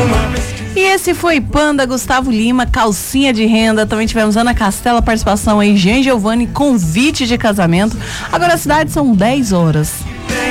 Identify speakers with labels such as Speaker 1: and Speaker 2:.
Speaker 1: E esse foi Panda, Gustavo Lima, Calcinha de Renda. Também tivemos Ana Castela, participação aí, Jean Giovanni, Convite de Casamento. Agora a cidade são 10 horas.